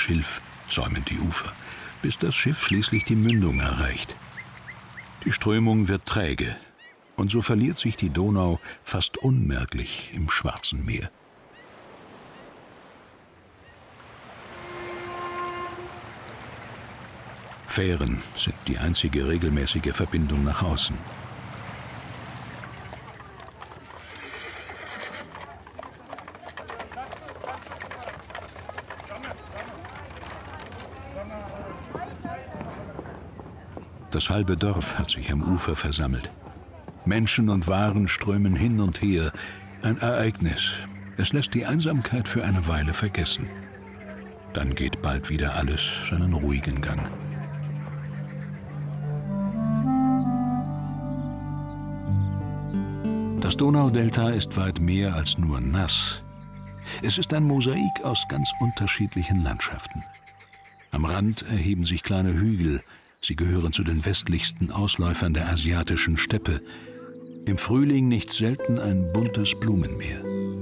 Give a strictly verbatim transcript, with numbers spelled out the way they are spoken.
Schilf säumen die Ufer, bis das Schiff schließlich die Mündung erreicht. Die Strömung wird träge, und so verliert sich die Donau fast unmerklich im Schwarzen Meer. Fähren sind die einzige regelmäßige Verbindung nach außen. Das halbe Dorf hat sich am Ufer versammelt. Menschen und Waren strömen hin und her. Ein Ereignis. Es lässt die Einsamkeit für eine Weile vergessen. Dann geht bald wieder alles seinen ruhigen Gang. Das Donaudelta ist weit mehr als nur nass. Es ist ein Mosaik aus ganz unterschiedlichen Landschaften. Am Rand erheben sich kleine Hügel. Sie gehören zu den westlichsten Ausläufern der asiatischen Steppe. Im Frühling nicht selten ein buntes Blumenmeer.